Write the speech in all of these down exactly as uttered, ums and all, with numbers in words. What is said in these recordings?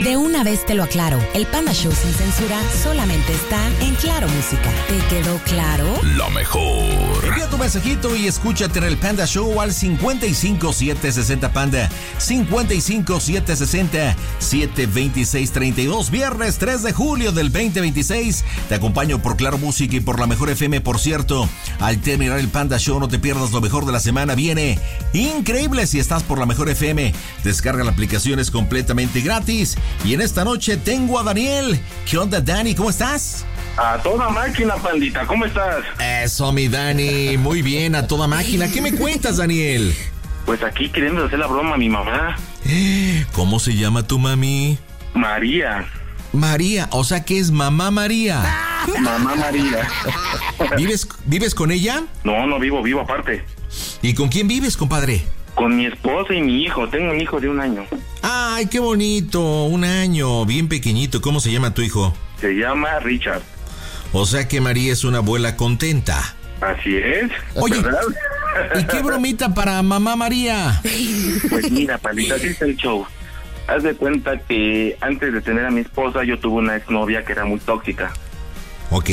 De una vez te lo aclaro, el Panda Show sin censura solamente está en Claro Música. ¿Te quedó claro? La mejor. Envía tu mensajito y escúchate en el Panda Show al cincuenta y cinco siete sesenta Panda, cincuenta y cinco siete sesenta siete veintiséis treinta y dos, viernes tres de julio del veinte veintiséis. Te acompaño por Claro Música y por la Mejor F M. Por cierto, al terminar el Panda Show no te pierdas lo mejor de la semana. Viene increíble si estás por la Mejor F M. Descarga la aplicación, es completamente gratis. Y en esta noche tengo a Daniel. ¿Qué onda, Dani? ¿Cómo estás? A toda máquina, pandita, ¿cómo estás? Eso, mi Dani, muy bien, a toda máquina. ¿Qué me cuentas, Daniel? Pues aquí queriendo hacer la broma a mi mamá. ¿Cómo se llama tu mami? María. María, o sea que es Mamá María. Mamá María. ¿Vives, ¿Vives con ella? No, no vivo, vivo aparte. ¿Y con quién vives, compadre? Con mi esposa y mi hijo, tengo un hijo de un año. Ay, qué bonito, un año, bien pequeñito. ¿Cómo se llama tu hijo? Se llama Richard. O sea que María es una abuela contenta. Así es. Oye, ¿verdad? ¿y qué bromita para Mamá María? Pues mira, pandita, así está el show. Haz de cuenta que antes de tener a mi esposa, yo tuve una exnovia que era muy tóxica. Ok.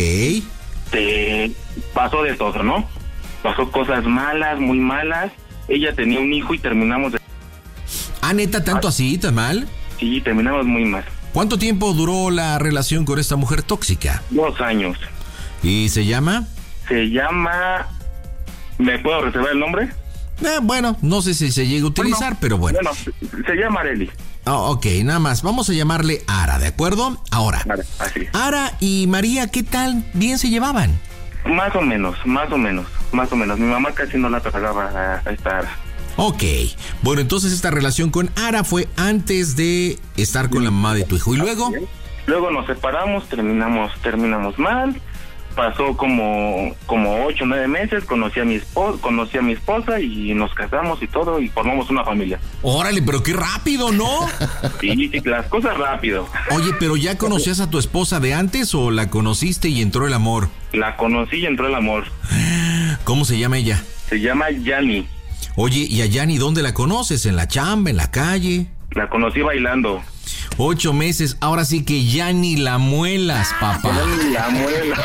Te pasó de todo, ¿no? Pasó cosas malas, muy malas. Ella tenía un hijo y terminamos de... Ah, ¿neta, tanto así, tan mal? Sí, terminamos muy mal. ¿Cuánto tiempo duró la relación con esta mujer tóxica? Dos años. ¿Y se llama? Se llama... ¿Me puedo reservar el nombre? Eh, bueno, no sé si se llega a utilizar, Bueno, pero bueno. Bueno, se llama Arely. Oh, ok, nada más. Vamos a llamarle Ara, ¿de acuerdo? Ahora, Vale, así. Ara y María, ¿qué tal? ¿Bien se llevaban? Más o menos, más o menos, más o menos. Mi mamá casi no la trataba a, a esta Ara. Ok, bueno, entonces esta relación con Ara fue antes de estar con la mamá de tu hijo. ¿Y luego? Luego nos separamos, terminamos terminamos mal. Pasó como como ocho o nueve meses, conocí a mi esposa, conocí a mi esposa y nos casamos y todo y formamos una familia. Órale, pero qué rápido, ¿no? Sí, sí, las cosas rápido. Oye, pero ¿ya conocías a tu esposa de antes o la conociste y entró el amor? La conocí y entró el amor. ¿Cómo se llama ella? Se llama Yani. Oye, ¿y a Yani dónde la conoces? ¿En la chamba, en la calle? La conocí bailando. Ocho meses, ahora sí que ya ni la muelas, papá. La muela.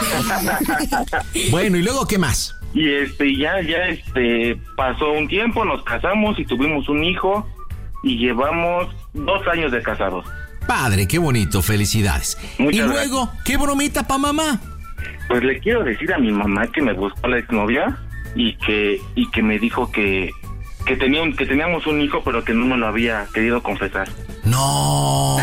Bueno, ¿y luego qué más? Y este, ya, ya, este, pasó un tiempo, nos casamos y tuvimos un hijo y llevamos dos años de casados. Padre, qué bonito, felicidades. Muchas y gracias. luego, ¿qué bromita pa' mamá? Pues le quiero decir a mi mamá que me buscó la exnovia y que, y que me dijo que, que tenía un, que teníamos un hijo pero que no me lo había querido confesar. No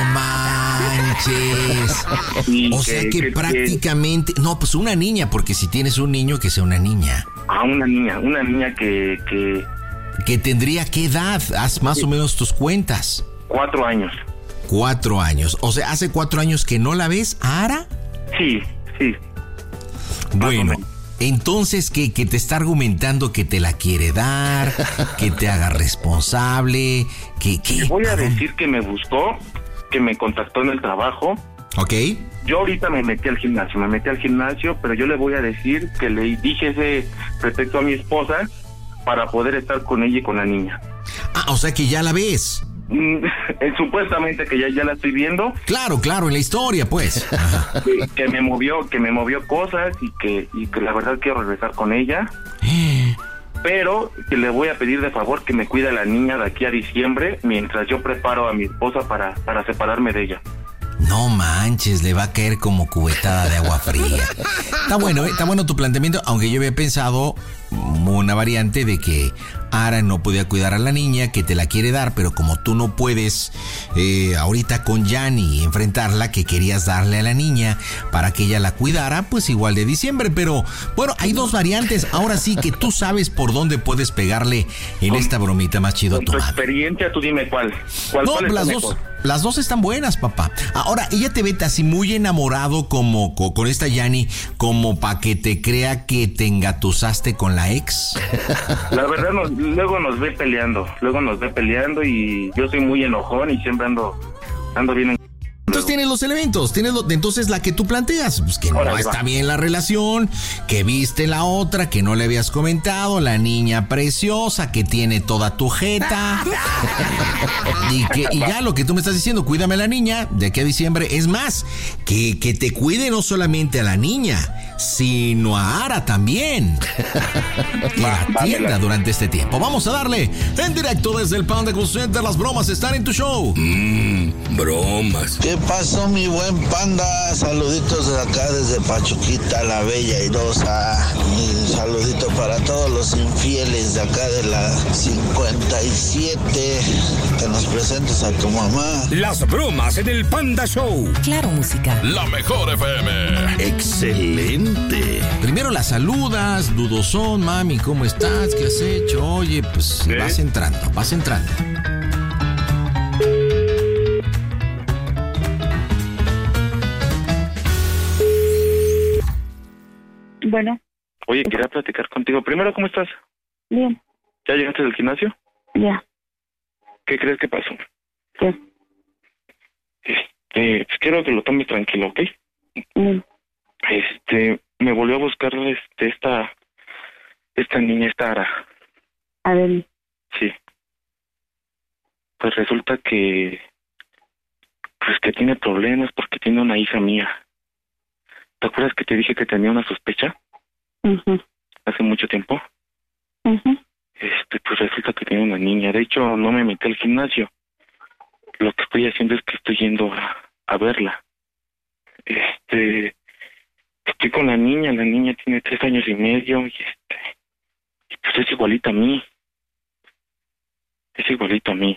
manches. Y O sea que, prácticamente... No, pues una niña, porque si tienes un niño, que sea una niña. A una niña, una niña que, que... ¿Que tendría qué edad? Haz más o menos tus cuentas. Cuatro años. Cuatro años. O sea, ¿hace cuatro años que no la ves, Ara? Sí, sí. Bueno, entonces que, que te está argumentando que te la quiere dar, que te haga responsable, que... que Le voy a ¿a dónde? decir que me buscó, que me contactó en el trabajo. Ok. Yo ahorita me metí al gimnasio, me metí al gimnasio, pero yo le voy a decir que le dije ese pretexto a mi esposa para poder estar con ella y con la niña. Ah, o sea que ya la ves. Mm, eh, supuestamente que ya, ya la estoy viendo, Claro, claro, en la historia, pues. Ajá. que, que me movió, que me movió cosas y que, y que la verdad quiero regresar con ella, pero que le voy a pedir de favor que me cuide a la niña de aquí a diciembre mientras yo preparo a mi esposa para, para separarme de ella. No manches, le va a caer como cubetada de agua fría. Está bueno, ¿eh? Está bueno tu planteamiento, aunque yo había pensado una variante de que Ara no podía cuidar a la niña, que te la quiere dar, pero como tú no puedes eh, ahorita con Yani enfrentarla, que querías darle a la niña para que ella la cuidara, pues igual de diciembre. Pero bueno, hay dos variantes. Ahora sí que tú sabes por dónde puedes pegarle en esta bromita más chido a Con tu tu mami. experiencia, tú dime cuál. ¿Cuál, No, cuál está las mejor? dos, las dos están buenas, papá. Ahora, ella te ve así muy enamorado como co- con esta Yani, como para que te crea que te engatusaste con la ex. La verdad, nos, luego nos ve peleando, luego nos ve peleando y yo soy muy enojón y siempre ando, ando bien. En... Entonces tienes los elementos, tienes lo, entonces la que tú planteas, pues que Ahora no va. está bien la relación, que viste la otra, que no le habías comentado, la niña preciosa, que tiene toda tu jeta, y que y ya lo que tú me estás diciendo, cuídame a la niña de aquí a diciembre, es más, que, que te cuide no solamente a la niña, sino a Ara también, que la atienda durante este tiempo. Vamos a darle en directo desde el Panda Cool Center, las bromas están en tu show. Mmm, bromas. ¿Qué pasó, mi buen panda? Saluditos de acá desde Pachuquita, la bella airosa. Y saludito para todos los infieles de acá de la cincuenta y siete. Que nos presentes a tu mamá. Las bromas en el Panda Show. Claro Música. La mejor F M. Excelente. Primero la saludas, dudosón, mami, ¿cómo estás? ¿Qué has hecho? Oye, pues ¿Sí? vas entrando, vas entrando. Bueno, Oye, quería platicar contigo. Primero, ¿cómo estás? bien, ¿Ya llegaste del gimnasio? ya, ¿Qué crees que pasó? ¿qué? Este, pues quiero que lo tomes tranquilo, ¿ok? Mm, Este, me volvió a buscar este, esta, esta niña, esta Ara. a ver, Sí. Pues resulta que, pues que tiene problemas porque tiene una hija mía. ¿Te acuerdas que te dije que tenía una sospecha ujú, hace mucho tiempo? ujú. Este, pues resulta que tiene una niña. De hecho, no me metí al gimnasio. Lo que estoy haciendo es que estoy yendo a, a verla. Este, estoy con la niña. La niña tiene tres años y medio y este, y pues es igualita a mí. Es igualito a mí.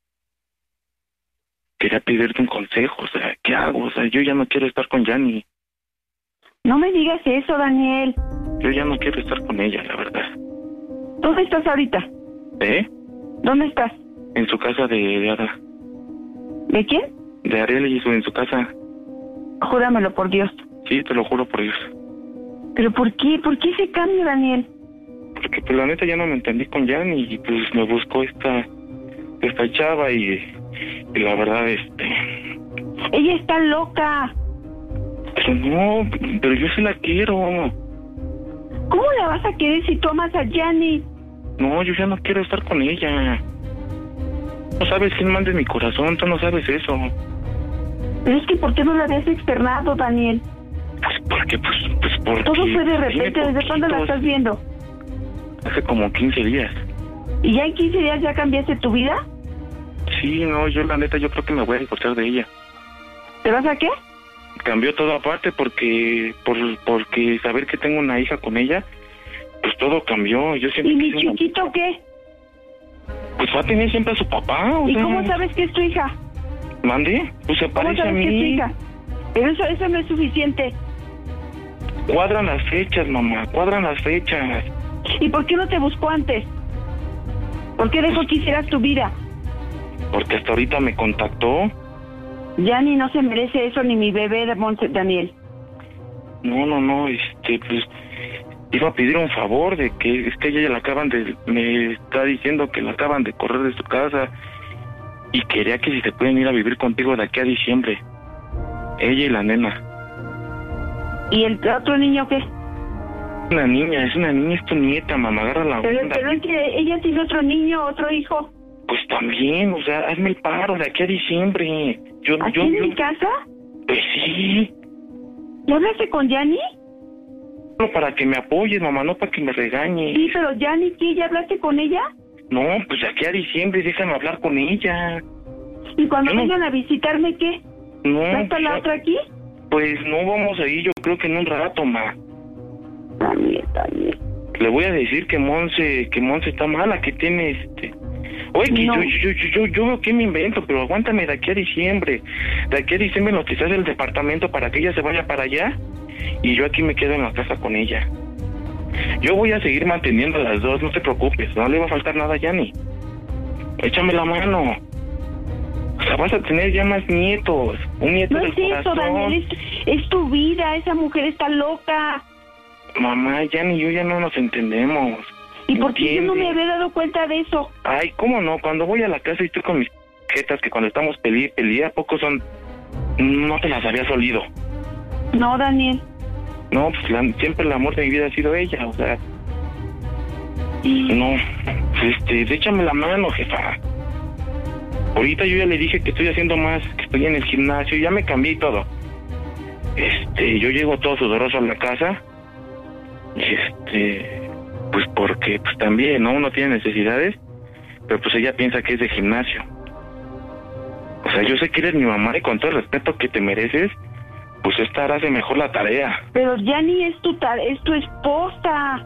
Quería pedirte un consejo, o sea, ¿qué hago? O sea, yo ya no quiero estar con Yanni. No me digas eso, Daniel. Yo ya no quiero estar con ella, la verdad. ¿Dónde estás ahorita? ¿Eh? ¿Dónde estás? En su casa de, de Ada. ¿De quién? De Ariel y su, en su casa. Júramelo por Dios. Sí, te lo juro por Dios. ¿Pero por qué? ¿Por qué ese cambio, Daniel? Porque pues la neta ya no me entendí con Yanni y pues me buscó esta esta chava y, y la verdad este... Ella está loca. Pero no, pero yo sí la quiero. ¿Cómo la vas a querer si tú amas a Yanni? No, yo ya no quiero estar con ella. No sabes quién manda en mi corazón, tú no sabes eso. Pero es que ¿por qué no la habías externado, Daniel? Pues porque, pues, pues porque... Todo fue de tiene repente. ¿Desde cuándo la poquitos. estás viendo? Hace como quince días. ¿Y ya en quince días ya cambiaste tu vida? Sí, no, yo la neta yo creo que me voy a divorciar de ella. ¿Te vas a qué? Cambió todo aparte porque por porque saber que tengo una hija con ella, pues todo cambió. Yo siempre ¿Y mi quise una- chiquito qué? Pues va a tener siempre a su papá. O ¿Y sea, cómo sabes que es tu hija? ¿Mande? Pues se ¿Cómo parece a sabes que es tu mí. hija? Pero eso, eso no es suficiente. Cuadran las fechas, mamá, cuadran las fechas. ¿Y por qué no te buscó antes? ¿Por qué dejó que hicieras tu vida? Porque hasta ahorita me contactó. Yanni no se merece eso, ni mi bebé de Monse, Daniel. No, no, no, este, pues iba a pedir un favor de que es que ella la acaban de, me está diciendo que la acaban de correr de su casa y quería que si se pueden ir a vivir contigo de aquí a diciembre. Ella y la nena. ¿Y el otro niño qué? Una niña, es una niña, es tu nieta, mamá, agarra la Pero, onda. pero es que ella tiene otro niño, otro hijo. Pues también, o sea, hazme el paro de aquí a diciembre. Yo, ¿Aquí yo, en yo, mi casa? pues sí, ¿Ya hablaste con Yanni? solo para que me apoyes, mamá, no para que me regañes. Sí, pero Yanni, ¿qué? ¿Ya hablaste con ella? No, pues de aquí a diciembre déjame hablar con ella. ¿Y cuando Yo no- vengan a visitarme qué? No, ¿Va a estar la pues, otra aquí? pues no vamos a ir, yo creo que en un rato, ma. Daniel, Daniel. Le voy a decir que Monse, que Monse está mala, que tiene este... Oye, que No. yo, yo, yo, yo, yo veo que me invento, pero aguántame de aquí a diciembre. De aquí a diciembre lo que se hace el departamento para que ella se vaya para allá y yo aquí me quedo en la casa con ella. Yo voy a seguir manteniendo a las dos, no te preocupes, no le va a faltar nada a Yanni. Échame la mano. O sea, vas a tener ya más nietos, un nieto No del es eso, corazón. Daniel, es, es tu vida, esa mujer está loca. Mamá, Yanni y yo ya no nos entendemos. ¿Y por qué yo no me ¿Entiendes? había dado cuenta de eso? Ay, ¿cómo no? Cuando voy a la casa y estoy con mis jetas que cuando estamos peleé, peleé, ¿a poco son no te las habías olido. No, Daniel. No, pues la, siempre el amor de mi vida ha sido ella, o sea... No, este, échame la mano, jefa. Ahorita yo ya le dije que estoy haciendo más, que estoy en el gimnasio, ya me cambié y todo. Este, yo llego todo sudoroso a la casa. Y este, pues porque, pues también, ¿no? Uno tiene necesidades, pero pues ella piensa que es de gimnasio. O sea, yo sé que eres mi mamá y con todo el respeto que te mereces, pues esta hará hace mejor la tarea. Pero Yani es tu, ta- es tu esposa.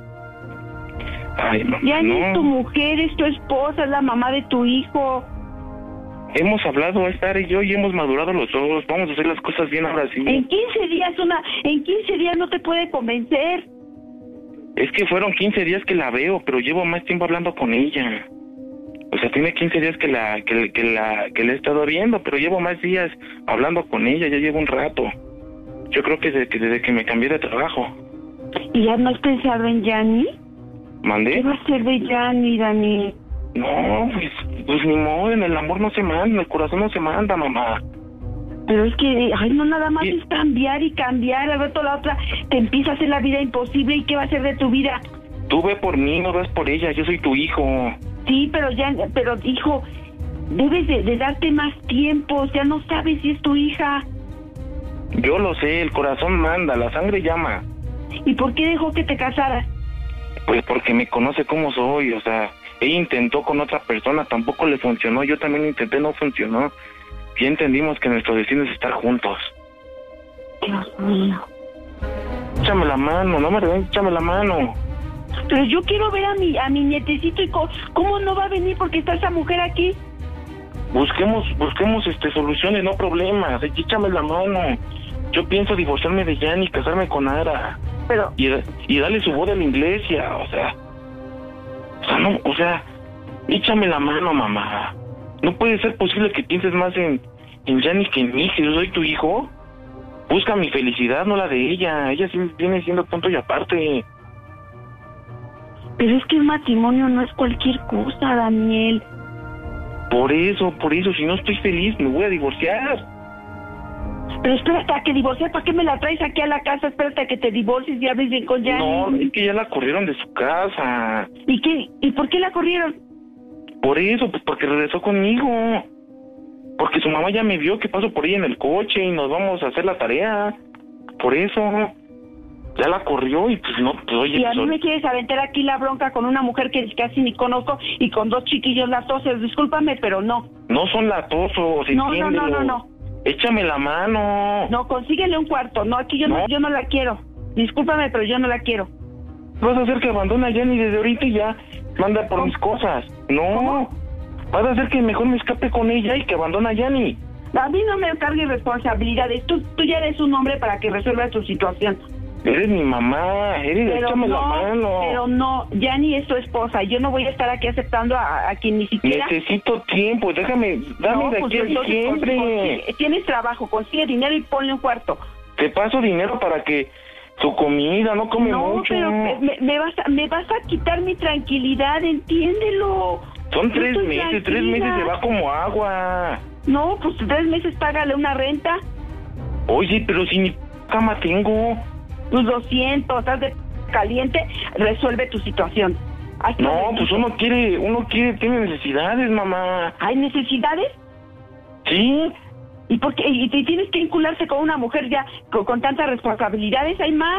Ay, mamá, Yani no. es tu mujer, es tu esposa, es la mamá de tu hijo. Hemos hablado, Star y yo, y hemos madurado los dos. Vamos a hacer las cosas bien ahora sí. En quince días, una, en quince días no te puede convencer. Es que fueron quince días que la veo, pero llevo más tiempo hablando con ella. O sea, tiene quince días que la que, que la que la he estado viendo, pero llevo más días hablando con ella, ya llevo un rato. Yo creo que desde que, desde que me cambié de trabajo. ¿Y ya no has pensado en Yani? ¿Mandé? ¿Qué va a ser de Yani, Dani? No, pues, pues ni modo, en el amor no se manda, en el corazón no se manda, mamá. Pero es que, ay, no nada más Sí. es cambiar y cambiar, al rato la otra te empieza a hacer la vida imposible. ¿Y qué va a ser de tu vida? Tú ve por mí, no vas por ella, yo soy tu hijo. Sí, pero ya, pero hijo, debes de, de darte más tiempo, ya no sabes si es tu hija. Yo lo sé, el corazón manda, la sangre llama. ¿Y por qué dejó que te casaras? Pues porque me conoce como soy, o sea, ella intentó con otra persona, tampoco le funcionó, yo también intenté, no funcionó. Y entendimos que nuestro destino es estar juntos. Dios mío. Échame la mano, no me regañes, échame la mano. Pero yo quiero ver a mi a mi nietecito y co- cómo no va a venir porque está esa mujer aquí. Busquemos, busquemos este soluciones, no problemas, échame la mano. Yo pienso divorciarme de Jan y casarme con Ara. Pero Y, y darle su boda a la iglesia, o sea... O sea, no, o sea, échame la mano, mamá. No puede ser posible que pienses más en, en Yanni que en mí, si yo soy tu hijo. Busca mi felicidad, no la de ella. Ella sí viene siendo punto y aparte. pero es que el matrimonio no es cualquier cosa, Daniel. Por eso, por eso, si no estoy feliz, me voy a divorciar. Pero espérate a que divorciar, ¿para qué me la traes aquí a la casa? Espérate a que te divorcies y hables bien con Yanni. No, es que ya la corrieron de su casa. ¿Y qué? ¿Y por qué la corrieron? Por eso, pues porque regresó conmigo. Porque su mamá ya me vio que paso por ella en el coche y nos vamos a hacer la tarea. Por eso. Ya la corrió y pues no, pues oye... Y a pues, mí me quieres aventar aquí la bronca con una mujer que casi ni conozco y con dos chiquillos latosos. Discúlpame, pero no. No son latosos, No, no, entiéndelo. no, no, no. Échame la mano. No, consíguele un cuarto. No, aquí yo no, No. yo no la quiero. Discúlpame, pero yo no la quiero. Vas a hacer que abandone a Jenny desde ahorita y ya manda por mis cosas. No. ¿Cómo? Vas a hacer que mejor me escape con ella y que abandone a Jenny. A mí no me cargues responsabilidades. Tú, tú ya eres un hombre para que resuelvas tu situación. Eres mi mamá, eres, Pero échame la no, mano. pero no, Yanni es tu esposa. Yo no voy a estar aquí aceptando a, a quien ni siquiera... Necesito tiempo, déjame, dame No, de pues aquí a entonces, diciembre. consigue- tienes trabajo, consigue dinero y ponle un cuarto. Te paso dinero para que su comida no come No, mucho. pero me, me vas a, me vas a quitar mi tranquilidad, entiéndelo. Son Yo tres estoy meses, tres tranquila. meses se va como agua. No, pues tres meses págale una renta. Oye, pero si ni cama tengo. Pues doscientos, estás de caliente, resuelve tu situación. Hazte No, bendito. pues uno quiere, uno quiere, tiene necesidades, mamá. ¿Hay necesidades? ¿Sí? ¿Y por qué? ¿Y te tienes que vincularse con una mujer ya con, con tantas responsabilidades? ¿Hay más?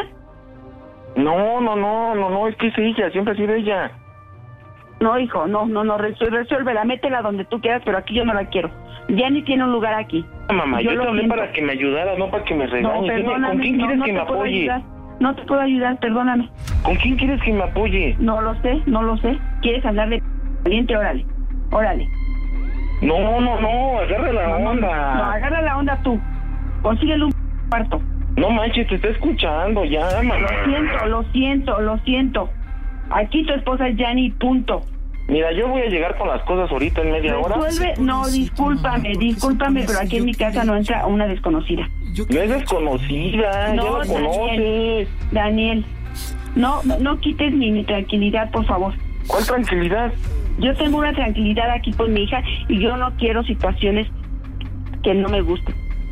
No, no, no, no, no, es que es ella, siempre ha sido ella. No, hijo, no, no, no, resu- resuélvela, métela donde tú quieras, pero aquí yo no la quiero. Ya ni tiene un lugar aquí. Mamá, yo, Yo te lo hablé siento. para que me ayudaras, no para que me No, regañes. Dime, perdóname, ¿con quién no, quieres no que te me puedo apoye? ayudar. No te puedo ayudar, perdóname. ¿Con quién quieres que me apoye? No lo sé, no lo sé. ¿Quieres hablar de caliente? Órale, órale. No, no, no, agarra la No, no, onda. no, agarra la onda tú. Consíguele un cuarto. No manches, te está escuchando ya, mamá. Lo siento, lo siento, lo siento. Aquí tu esposa es Yanni, punto. Mira, yo voy a llegar con las cosas ahorita en media hora. Resuelve, no, discúlpame, discúlpame, pero aquí en mi casa no entra una desconocida. No es desconocida, No, ya la Daniel. conoces. Daniel, no, no quites mi, mi tranquilidad, por favor. ¿Cuál tranquilidad? Yo tengo una tranquilidad aquí con mi hija y yo no quiero situaciones que no me gusten.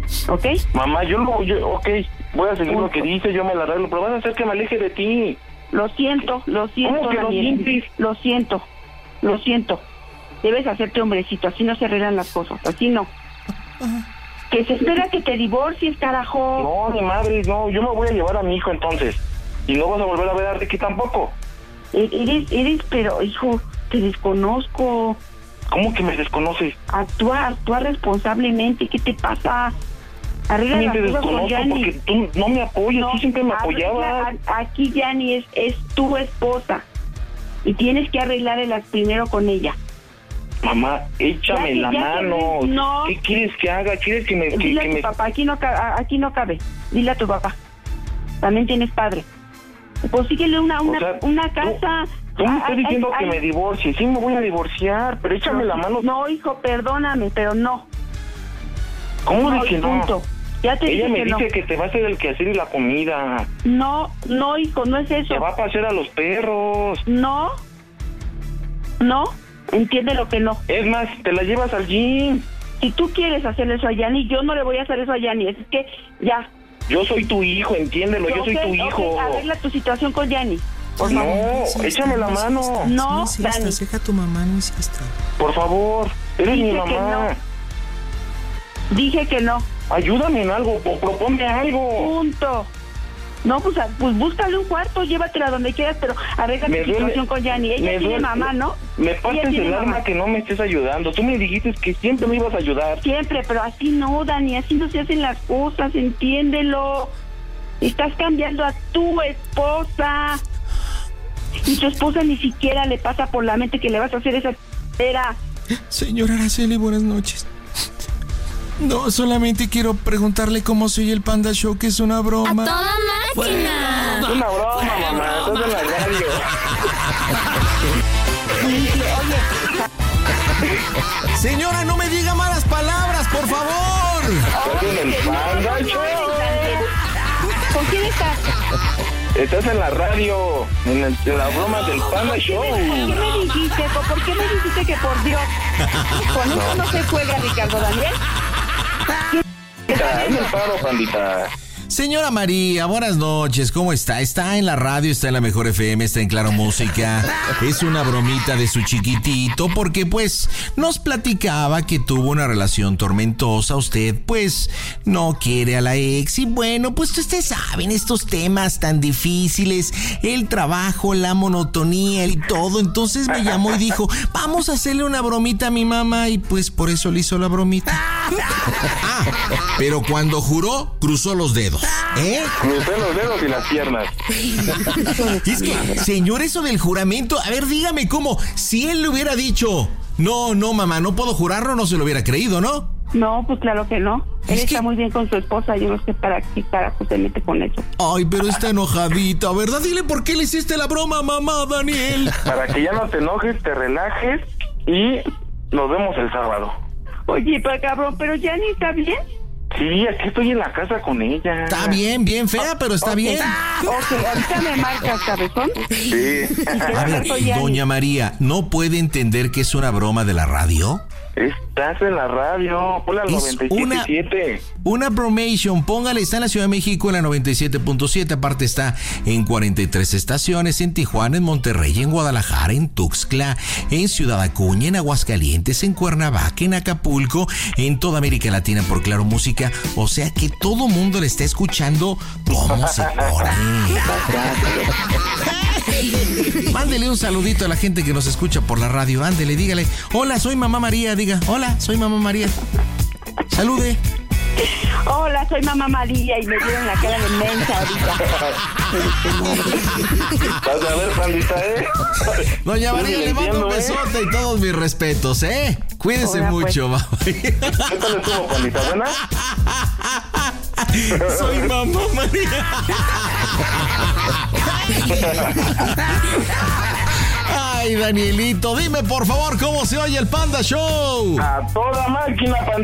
¿ok? Mamá, yo lo, yo, ok, voy a seguir Punto. Lo que dice, yo me la arreglo, pero vas a hacer que me aleje de ti. Lo siento, lo siento, ¿Cómo que lo sientes? Lo siento, lo siento. Debes hacerte hombrecito, así no se arreglan las cosas, así no. Que se espera que te divorcies, carajo. No, mi madre, no, yo me voy a llevar a mi hijo entonces. Y no vas a volver a ver a Ricky tampoco. Eres, eres, pero hijo, te desconozco. ¿Cómo que me desconoces? Actúa, actúa responsablemente, ¿qué te pasa? Arregla También las te cosas con desconozco Yanni. porque tú no me apoyas, no, tú siempre me apoyabas. Aquí Yanni es, es tu esposa y tienes que arreglarlas primero con ella. Mamá, échame ya, la ya mano. No. ¿Qué quieres que haga? ¿Quieres que me... Que, Dile que a tu me... papá, aquí no, aquí no cabe. Dile a tu papá. También tienes padre. Pues síguele una, una, o sea, una casa... Tú, tú me estás diciendo ay, que ay, me divorcie. Sí, me voy a divorciar, pero échame no, la mano. No, hijo, perdóname, pero no. ¿Cómo no, de que no? Punto. Ya te Ella me que dice no. que te va a hacer el quehacer y la comida. No, no, hijo, no es eso. Te va a pasear a los perros. No, no, entiende lo que no. Es más, te la llevas al gym. Si tú quieres hacer eso a Yanni, yo no le voy a hacer eso a Yanni. Es que ya. Yo soy tu hijo, entiéndelo, yo, yo soy okay, tu hijo. Okay, arregla tu situación con Yanni. Por no, favor. échame la mano. No, no insistas, deja a tu mamá, no insistas. Por favor, eres Dije mi mamá. No. Dije que no. Ayúdame en algo, o proponme algo. Punto. No, pues, pues búscale un cuarto, llévatela donde quieras, pero arregla tu situación con Yanni. Ella tiene mamá, ¿no? Me partes el alma que no me estés ayudando. Tú me dijiste que siempre me ibas a ayudar. Siempre, pero así no, Dani, así no se hacen las cosas, entiéndelo. Estás cambiando a tu esposa. Y tu esposa ni siquiera le pasa por la mente que le vas a hacer esa era. Señora Araceli, buenas noches. No, solamente quiero preguntarle cómo se oye el Panda Show, que es una broma. ¡A toda máquina! Es una broma, mamá, estás en la radio. Señora, no me diga malas palabras, por favor. Estás en el Panda Show. ¿Con quién estás? Estás en la radio, en, el, en la broma del Panda Show. ¿Por qué me dijiste? ¿Por qué me dijiste que por Dios? Con eso no se juega, Ricardo Daniel. Hazme el paro, pandita. Señora María, buenas noches, ¿cómo está? Está en la radio, está en la Mejor F M, está en Claro Música. Es una bromita de su chiquitito porque pues nos platicaba que tuvo una relación tormentosa. Usted pues no quiere a la ex y bueno, pues ustedes saben estos temas tan difíciles, el trabajo, la monotonía y todo. Entonces me llamó y dijo, vamos a hacerle una bromita a mi mamá y pues por eso le hizo la bromita. Ah, pero cuando juró, cruzó los dedos. ¿Eh? Crucé los dedos y las piernas. Es que, señor, eso del juramento, a ver, dígame cómo, si él le hubiera dicho, no, no, mamá, no puedo jurarlo, no se lo hubiera creído, ¿no? No, pues claro que no. Él es está que... muy bien con su esposa, yo no sé para qué carajo se mete con eso. Ay, pero está enojadita, ¿verdad? Dile por qué le hiciste la broma, mamá, Daniel. Para que ya no te enojes, te relajes y nos vemos el sábado. Oye, pero cabrón, ¿pero ya ni está bien? Sí, aquí estoy en la casa con ella. Está bien, bien fea, pero está okay. bien. Ok, ahorita me marcas, cabezón. Sí. A ver, doña María, ¿no puede entender que es una broma de la radio? Estás en la radio, ponle al noventa y siete punto siete. Una bromation, póngale, está en la Ciudad de México en la noventa y siete punto siete, aparte está en cuarenta y tres estaciones, en Tijuana, en Monterrey, en Guadalajara, en Tuxtla, en Ciudad Acuña, en Aguascalientes, en Cuernavaca, en Acapulco, en toda América Latina por Claro Música, o sea que todo mundo le está escuchando cómo se pone. Mándele un saludito a la gente que nos escucha por la radio, ándele, dígale, hola, soy mamá María, diga, hola, soy mamá María. Salude. Hola, soy mamá María y me dieron la cara de mensa ahorita. Vas a ver, pandita, ¿eh? Doña María, le mando un besote, ¿eh? Y todos mis respetos, ¿eh? Cuídese Hola, mucho, pues. mamá. ¿Qué tal estuvo, pandita? ¿Buena? Soy mamá María. Ay, Danielito, dime por favor cómo se oye el Panda Show. A toda máquina, pandita.